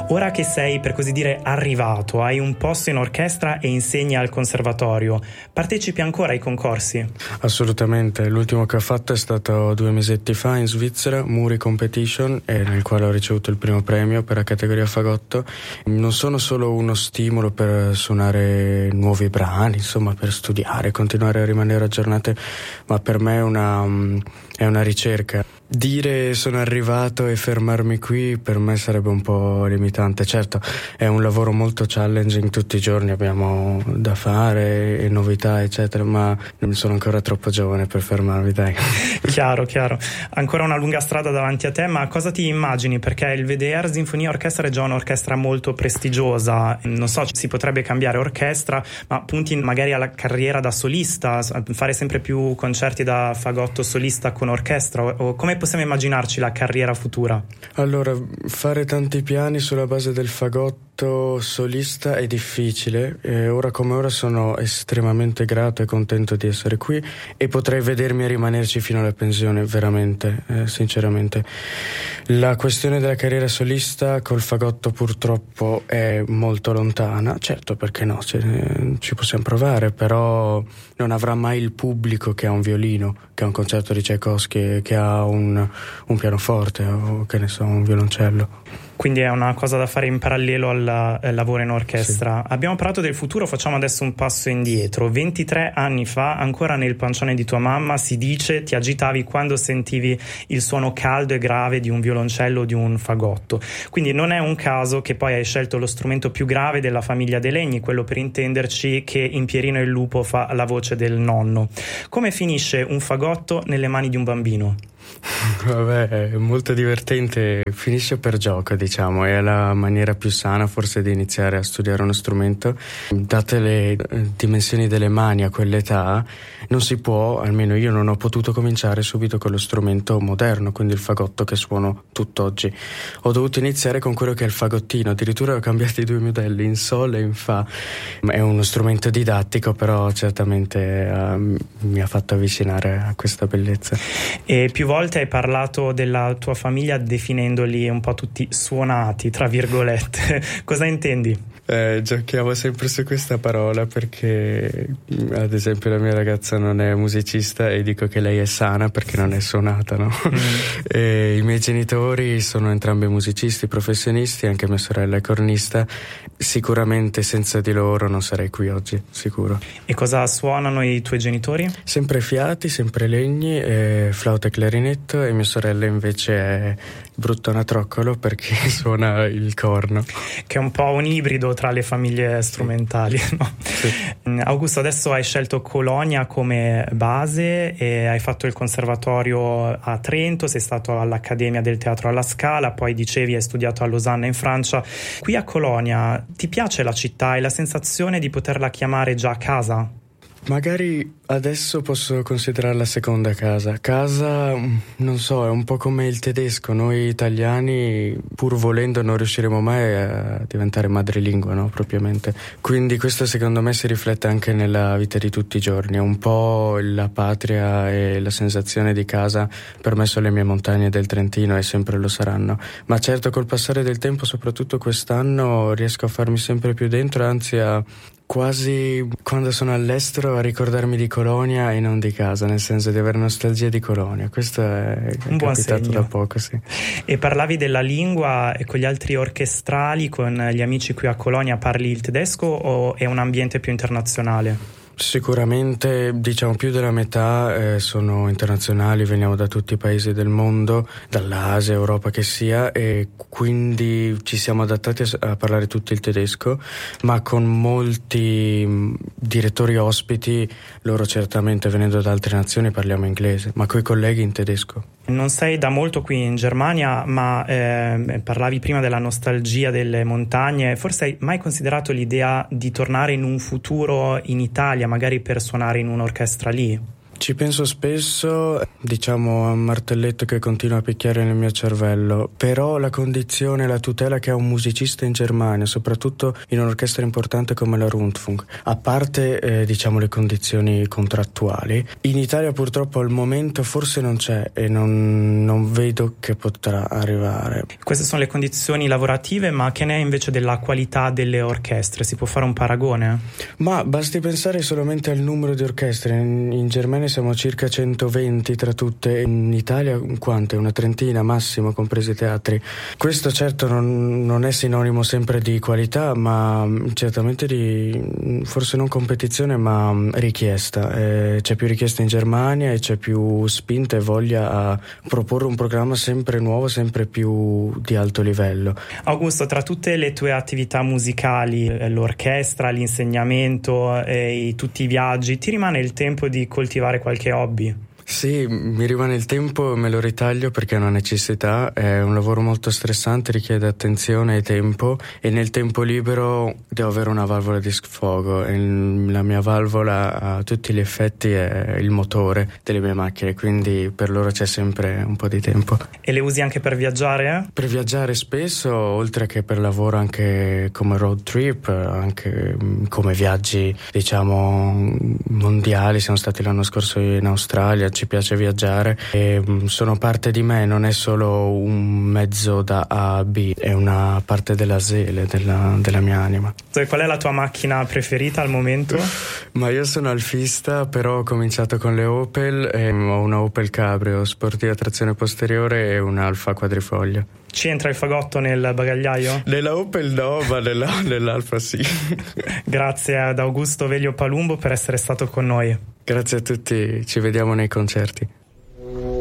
Ora che sei, per così dire, arrivato, hai un posto in orchestra e insegni al conservatorio, partecipi ancora ai concorsi? Assolutamente, l'ultimo che ho fatto è stato 2 mesetti fa in Svizzera, Muri Competition, nel quale ho ricevuto il primo premio per la categoria fagotto. Non sono solo uno stimolo per suonare nuovi brani, insomma per studiare, continuare a rimanere aggiornate, ma per me è una ricerca. Dire sono arrivato e fermarmi qui per me sarebbe un po' limitante. Certo, è un lavoro molto challenging, tutti i giorni abbiamo da fare e novità eccetera, ma non sono ancora troppo giovane per fermarmi, dai. Chiaro. Ancora una lunga strada davanti a te, ma cosa ti immagini? Perché il WDR Sinfonia Orchestra è già un'orchestra molto prestigiosa, non so, si potrebbe cambiare orchestra, ma punti magari alla carriera da solista, fare sempre più concerti da fagotto solista con orchestra, o come possiamo immaginarci la carriera futura? Allora, fare tanti piani sulla base del fagotto solista è difficile. Ora come ora sono estremamente grato e contento di essere qui e potrei vedermi a rimanerci fino alla pensione, veramente, sinceramente. La questione della carriera solista col fagotto purtroppo è molto lontana. Certo, perché no, ci possiamo provare, però non avrà mai il pubblico che ha un violino, che ha un concerto di Tchaikovsky, che ha un pianoforte o che ne so, un violoncello. Quindi è una cosa da fare in parallelo al lavoro in orchestra. Sì. Abbiamo parlato del futuro, facciamo adesso un passo indietro. 23 anni fa, ancora nel pancione di tua mamma, si dice, ti agitavi quando sentivi il suono caldo e grave di un violoncello o di un fagotto. Quindi non è un caso che poi hai scelto lo strumento più grave della famiglia dei legni, quello per intenderci che in Pierino il lupo fa la voce del nonno. Come finisce un fagotto nelle mani di un bambino? Vabbè, è molto divertente, finisce per gioco, diciamo, è la maniera più sana forse di iniziare a studiare uno strumento. Date le dimensioni delle mani a quell'età, non si può, almeno io non ho potuto cominciare subito con lo strumento moderno, quindi il fagotto che suono tutt'oggi. Ho dovuto iniziare con quello che è il fagottino, addirittura ho cambiato i 2 modelli, in sol e in fa. È uno strumento didattico, però certamente mi ha fatto avvicinare a questa bellezza. E più volte hai parlato della tua famiglia definendoli un po' tutti suonati, tra virgolette. Cosa intendi? Giochiamo sempre su questa parola perché ad esempio la mia ragazza non è musicista e dico che lei è sana perché non è suonata, no? E i miei genitori sono entrambi musicisti, professionisti, anche mia sorella è cornista. Sicuramente senza di loro non sarei qui oggi, sicuro. E cosa suonano i tuoi genitori? Sempre fiati, sempre legni, flauta e clarinetto, e mia sorella invece è bruttona troccolo perché suona il corno. Che è un po' un ibrido tra le famiglie strumentali, no? Sì. Augusto, adesso hai scelto Colonia come base e hai fatto il conservatorio a Trento, sei stato all'Accademia del Teatro alla Scala, poi dicevi hai studiato a Losanna in Francia. Qui a Colonia ti piace la città e la sensazione di poterla chiamare già casa? Magari adesso posso considerarla seconda casa. Casa, non so, è un po' come il tedesco. Noi italiani, pur volendo, non riusciremo mai a diventare madrelingua, no? Propriamente. Quindi questo secondo me si riflette anche nella vita di tutti i giorni. Un po' la patria e la sensazione di casa per me sono le mie montagne del Trentino e sempre lo saranno. Ma certo col passare del tempo, soprattutto quest'anno, riesco a farmi sempre più dentro, anzi a quasi quando sono all'estero a ricordarmi di Colonia e non di casa, nel senso di avere nostalgia di Colonia. Questo è un buon capitato segno. Da poco, sì. E parlavi della lingua, e con gli altri orchestrali, con gli amici qui a Colonia, parli il tedesco o è un ambiente più internazionale? Sicuramente, diciamo, più della metà sono internazionali, veniamo da tutti i paesi del mondo, dall'Asia, Europa che sia, e quindi ci siamo adattati a parlare tutti il tedesco, ma con molti direttori ospiti, loro certamente venendo da altre nazioni parliamo inglese, ma coi colleghi in tedesco. Non sei da molto qui in Germania, ma parlavi prima della nostalgia delle montagne. Forse hai mai considerato l'idea di tornare in un futuro in Italia, magari per suonare in un'orchestra lì? Ci penso spesso, diciamo a un martelletto che continua a picchiare nel mio cervello, però la condizione, la tutela che ha un musicista in Germania, soprattutto in un'orchestra importante come la Rundfunk, a parte diciamo le condizioni contrattuali, in Italia purtroppo al momento forse non c'è e non vedo che potrà arrivare. Queste sono le condizioni lavorative, ma che ne è invece della qualità delle orchestre? Si può fare un paragone? Ma basti pensare solamente al numero di orchestre. In Germania siamo circa 120 tra tutte, in Italia quante? Una trentina massimo, compresi i teatri. Questo certo non è sinonimo sempre di qualità, ma certamente di, forse non competizione, ma richiesta. C'è più richiesta in Germania e c'è più spinta e voglia a proporre un programma sempre nuovo, sempre più di alto livello. Augusto, tra tutte le tue attività musicali, l'orchestra, l'insegnamento e tutti i viaggi, ti rimane il tempo di coltivare qualche hobby? Sì, mi rimane il tempo, me lo ritaglio perché è una necessità, è un lavoro molto stressante, richiede attenzione e tempo, e nel tempo libero devo avere una valvola di sfogo e la mia valvola a tutti gli effetti è il motore delle mie macchine, quindi per loro c'è sempre un po' di tempo. E le usi anche per viaggiare? Per viaggiare spesso, oltre che per lavoro anche come road trip, anche come viaggi diciamo mondiali, siamo stati l'anno scorso in Australia. Ci piace viaggiare e sono parte di me, non è solo un mezzo da A a B, è una parte della sele, della mia anima. E qual è la tua macchina preferita al momento? Ma io sono alfista, però ho cominciato con le Opel e ho una Opel Cabrio sportiva trazione posteriore e un Alfa quadrifoglio. Ci entra il fagotto nel bagagliaio? Nella Opel no, ma nell'Alfa sì. Grazie ad Augusto Velio Palumbo per essere stato con noi. Grazie a tutti, ci vediamo nei concerti.